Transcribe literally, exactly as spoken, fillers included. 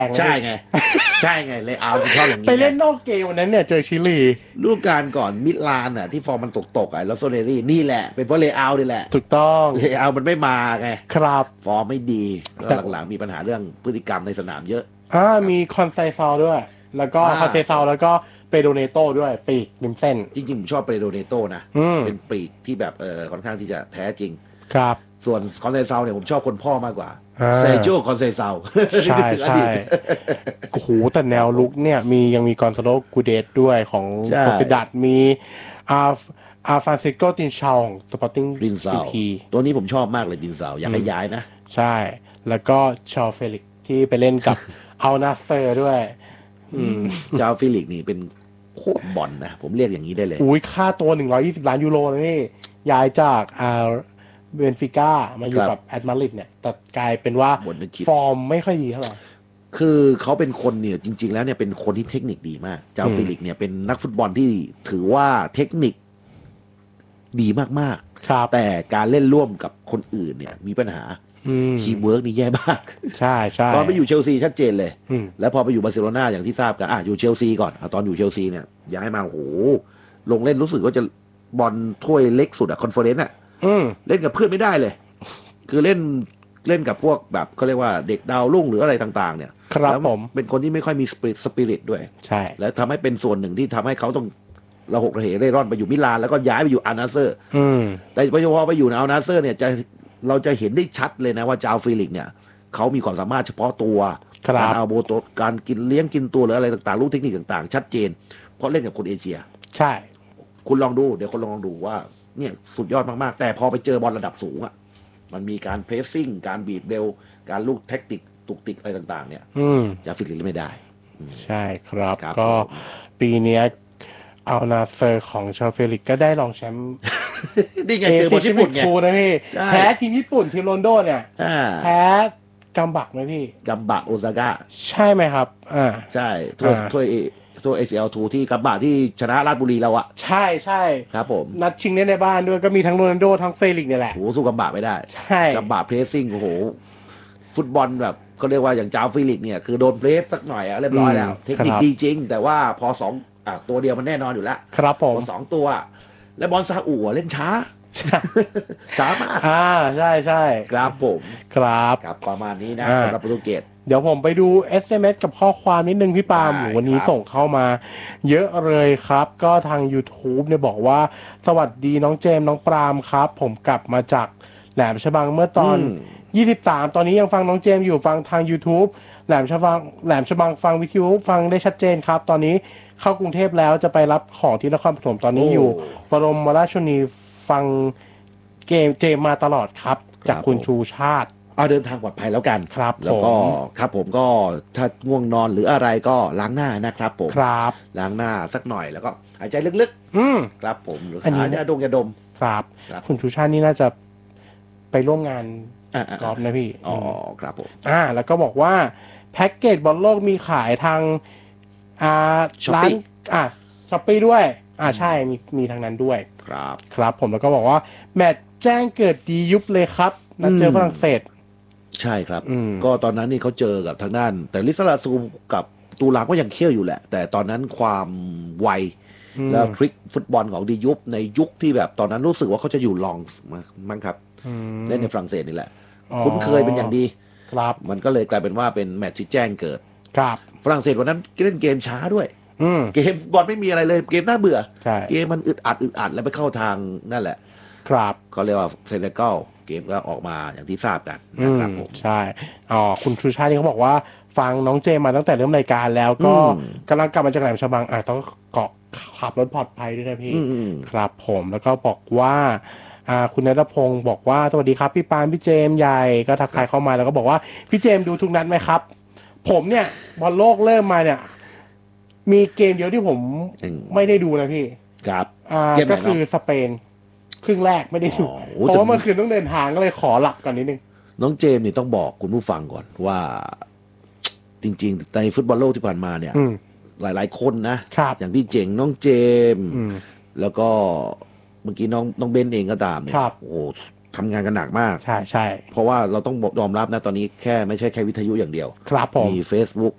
ใช่ไงใช่ไงเลยเอาชอบอย่างนี้ไปเล่นนอกเกมวันนั้นเนี่ยเจอชิลีฤดูกาลก่อนมิลานอ่ะที่ฟอร์มมันตกๆอ่ะแล้วโซเนรี่นี่แหละเป็นเพราะเลอานี่แหละถูกต้องเลอามันไม่มาไงครับฟอร์มไม่ดีแล้วหลังๆมีปัญหาเรื่องพฤติกรรมในสนามเยอะอ่ามีคอนไซซอลด้วยแล้วก็คอนไซซอลแล้วก็เปโดเนโต้ด้วยปีกริมเส้นจริงๆผมชอบเปโดเนโต้นะเป็นปีกที่แบบเออค่อนข้างที่จะแท้จริงครับส่วนคอนไซซาลเนี่ยผมชอบคนพ่อมากกว่าเซโจคอนไซซาลใช่ใช่โอ้โหแต่แนวลุกเนี่ยมียังมีกอนซาโลกูเดตด้วยของโคฟิดัตมีอาอาฟานซิโกตินชาของสปอร์ติ้งดินซาวตัวนี้ผมชอบมากเลยดินซาวอยากให้ย้ายนะใช่แล้วก็ชอเฟลิกที่ไปเล่นกับอัลนาเซอร์ด้วยเจ้าฟิลิกนี่เป็นโคตรบอลนะผมเรียกอย่างนี้ได้เลยอุ้ยค่าตัวหนึ่งร้อยยี่สิบล้านยูโรเลยนี่ย้ายจากอ่าเบนฟิก้ามาอยู่กับแอตมาดริดเนี่ยแต่กลายเป็นว่าฟอร์มไม่ค่อยดีเท่าไหร่คือเขาเป็นคนเนี่ยจริงๆแล้วเนี่ยเป็นคนที่เทคนิคดีมากเจ้าฟิลิกเนี่ยเป็นนักฟุตบอลที่ถือว่าเทคนิคดีมากๆแต่การเล่นร่วมกับคนอื่นเนี่ยมีปัญหาทีมเวิร์กนี่แย่มากใช่ใช่ตอนไปอยู่เชลซีชัดเจนเลยแล้วพอไปอยู่บาร์เซโลนาอย่างที่ทราบกันอ่ะอยู่เชลซีก่อนตอนอยู่เชลซีเนี่ยย้ายมาโอ้โหลงเล่นรู้สึกว่าจะบอลถ้วยเล็กสุดอะคอนเฟอเรนซ์อะเล่นกับเพื่อนไม่ได้เลยคือเล่นเล่นกับพวกแบบเขาเรียกว่าเด็กดาวรุ่งหรืออะไรต่างๆเนี่ยครับผมเป็นคนที่ไม่ค่อยมีสปิริตด้วยใช่แล้วทำให้เป็นส่วนหนึ่งที่ทำให้เขาต้องระหกระเหเร่ร่อนไปอยู่มิลานแล้วก็ย้ายไปอยู่อาร์นาเซอร์แต่พอไปอยู่ในอาร์นาเซอร์เนี่ยจะเราจะเห็นได้ชัดเลยนะว่าจาวฟิลิกเนี่ยเขามีความสามารถเฉพาะตัวการเอาโบโตการกินเลี้ยงกินตัวหรืออะไรต่างๆรู้เทคนิคต่างๆชัดเจนเพราะเล่นกับคนเอเชียใช่คุณลองดูเดี๋ยวคนลองดูว่าเนี่ยสุดยอดมากๆแต่พอไปเจอบอลระดับสูงอ่ะมันมีการเพรสซิ่งการบีบเร็วการลูกแท็กติกตุกติกอะไรต่างๆเนี่ยจาวฟิลิกไม่ได้ใช่ครับก็ปีนี้อัลนาเซอร์ของชาเฟลิกก็ได้รองแชมป์นี่ไงเจอบอลญี่ปุ่นไงนะพี่แพ้ทีมญี่ปุ่นทีมโรนโดเนี่ยแพ้กัมบักไหมพี่กัมบักโอซาก้าใช่ไหมครับอ่าใช่ถ้วยถ้วยตัว เอ ซี แอล ทู ที่กัมบักที่ชนะราชบุรีเราอะใช่ใช่ครับผมนัดชิงในบ้านด้วยก็มีทั้งโรนัลโดทั้งเฟลิกเนี่ยแหละโอ้สู้กัมบักไม่ได้ใช่กัมบักเพรสซิ่งโอ้โหฟุตบอลแบบเขาเรียกว่าอย่างจาวฟิลิกเนี่ยคือโดนเพรสสักหน่อยอะเรียบร้อยแล้วเทคนิคดีจริงแต่ว่าพอสองอ่ะตัวเดียวมันแน่นอนอยู่แล้วครับผมสองตัวและบอลซาอุเล่นช้าช้ามากอ่าใช่ใช่ครับผมครับครับประมาณนี้นะสำหรับโปรตุเกสเดี๋ยวผมไปดู เอส เอ็ม เอส กับข้อความนิดนึงพี่ปาล์มวันนี้ส่งเข้ามาเยอะเลยครับก็ทาง YouTube เนี่ยบอกว่าสวัสดีน้องเจมน้องปรามครับผมกลับมาจากแหลมฉบังเมื่อตอนยี่สิบสามตอนนี้ยังฟังน้องเจมอยู่ฟังทาง YouTube แหลมฉบังแหลมฉบังฟังวิทยุฟังได้ชัดเจนครับตอนนี้เข้ากรุงเทพแล้วจะไปรับของที่นครปฐมตอนนี้อยู่บรมราชชนนีฟังเกมเจมมาตลอดครับจากคุณชูชาติเอาเดินทางปลอดภัยแล้วกันครับแล้วก็ครับผมก็ถ้าง่วงนอนหรืออะไรก็ล้างหน้านะครับผมครับล้างหน้าสักหน่อยแล้วก็หายใจลึกๆอืครับผมหรือหายาดมยาดมครับคุณชูชาตินี่น่าจะไปร่วมงานกอล์ฟนะพี่อ๋อครับผมอ่าแล้วก็บอกว่าแพ็กเกจบอลโลกมีขายทางอ่าร้านอ่าช้อปปี้ด้วยอ่าใช่มีมีทางนั้นด้วยครับครับผมแล้วก็บอกว่าแมตช์แจ้งเกิดดียุบเลยครับนัดเจอฝรั่งเศสใช่ครับก็ตอนนั้นนี่เขาเจอกับทางด้านแต่ลิซาลาซูกับตูลามก็ยังเขี้ยวอยู่แหละแต่ตอนนั้นความไวแล้วทริคฟุตบอลของดียุบในยุคที่แบบตอนนั้นรู้สึกว่าเขาจะอยู่ลองมั้งครับเล่นในฝรั่งเศสนี่แหละคุ้นเคยเป็นอย่างดีครับมันก็เลยกลายเป็นว่าเป็นแมตช์ที่แจ้งเกิดครับฝรั่งเศสวันนั้นเล่นเกมช้าด้วยเกมบอลไม่มีอะไรเลยเกมน่าเบื่อเกมมันอึดอัดอึดอัดแล้วไปเข้าทางนั่นแหละครับเขาเรียกว่าเซเนกัลเกมก็ออกมาอย่างที่ทราบกันนะครับผมใช่อ๋อคุณชูชาตินี่เขาบอกว่าฟังน้องเจมาตั้งแต่เริ่มรายการแล้วก็กำลังกลับมาจากแหลมฉบังอ่ะต้องเกาะขับรถปลอดภัยด้วยนะพี่ครับผมแล้วก็บอกว่าอ่าคุณณัฐพงศ์บอกว่าสวัสดีครับพี่ปานพี่เจมใหญ่ก็ทักทายเข้ามาแล้วก็บอกว่าพี่เจมดูทุกนัดไหมครับผมเนี่ยบอลโลกเริ่มมาเนี่ยมีเกมเดียวที่ผมไม่ได้ดูนะพี่ครับอ่าก็คือสเปนครึ่งแรกไม่ได้ดูเพราะว่าเมื่อคืนต้องเดินทางก็เลยขอหลับก่อนนิดนึงน้องเจมนี่ต้องบอกคุณผู้ฟังก่อนว่าจริงๆในฟุตบอลโลกที่ผ่านมาเนี่ยหลายๆคนนะอย่างพี่เจ๋งน้องเจมแล้วก็เมื่อกี้น้องน้องเบนเองก็ตามเนี่ยโอ้โหทำงานกันหนักมากใช่ใช่เพราะว่าเราต้องยอมรับนะตอนนี้แค่ไม่ใช่แค่วิทยุอย่างเดียวครับผมมี Facebook